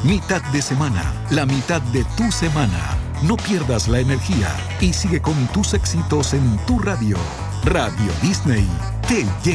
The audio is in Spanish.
Mitad de semana, la mitad de tu semana. No pierdas la energía y sigue con tus éxitos en tu radio. Radio Disney te lleva.